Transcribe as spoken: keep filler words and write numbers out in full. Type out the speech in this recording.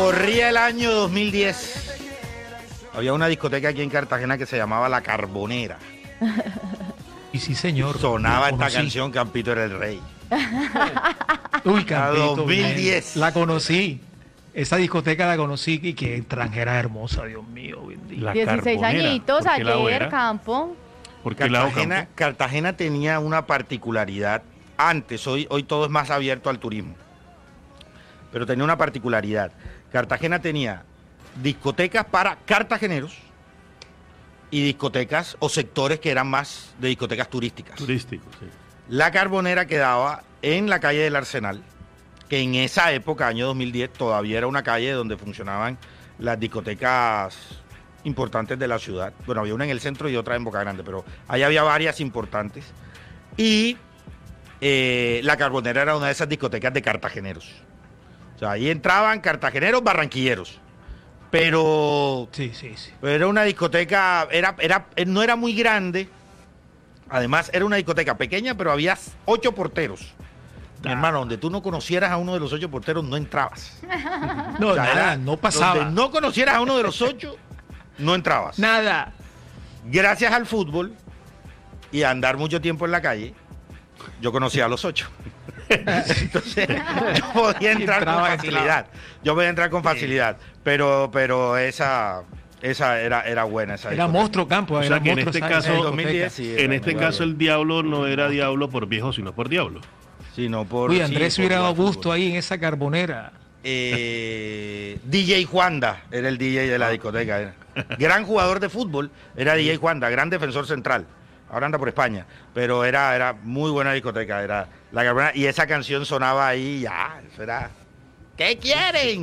Corría el año dos mil diez. Había una discoteca aquí en Cartagena que se llamaba La Carbonera. Y sí, señor. Sonaba esta canción, Campito era el rey. Uy, Campito. dos mil diez. La conocí. Esa discoteca la conocí y qué extranjera hermosa, Dios mío. Bendito. La dieciséis Carbonera. añitos ¿Por qué lado ayer, era? Campo. ¿Por qué lado, Cartagena, Campo? Cartagena tenía una particularidad antes, hoy, hoy todo es más abierto al turismo, pero tenía una particularidad. Cartagena tenía discotecas para cartageneros y discotecas o sectores que eran más de discotecas turísticas. Turístico, sí. La Carbonera quedaba en la calle del Arsenal, que en esa época, año dos mil diez, todavía era una calle donde funcionaban las discotecas importantes de la ciudad. Bueno, había una en el centro y otra en Boca Grande, pero ahí había varias importantes. Y eh, la Carbonera era una de esas discotecas de cartageneros. O sea, ahí entraban cartageneros, barranquilleros. Pero, Sí, sí, sí. pero era una discoteca, era, era, no era muy grande. Además, era una discoteca pequeña, pero había ocho porteros. Mi hermano, donde tú no conocieras a uno de los ocho porteros, no entrabas. No, O sea, nada, era no pasaba. Donde no conocieras a uno de los ocho, no entrabas. Nada. Gracias al fútbol y a andar mucho tiempo en la calle, yo conocía a los ocho. Entonces, yo podía entrar Entraba, con facilidad. Yo podía entrar con facilidad. Pero, pero esa, esa era, era buena. Esa Era discoteca. monstruo campo. O sea, era que en monstruo este esa- caso- esa En dos mil diez, discoteca. sí, En era este muy caso bueno. el diablo no era diablo por viejo, sino por diablo. Sí, no por, Uy, sí, Andrés por hubiera dado jugar gusto fútbol. ahí en esa carbonera. Eh, D J Juanda era el D J de la discoteca. Era. Gran jugador de fútbol, era D J Juanda, gran defensor central. Ahora anda por España, pero era, era muy buena discoteca, era la Carbonera, y esa canción sonaba ahí, ya, eso era. ¿Qué quieren?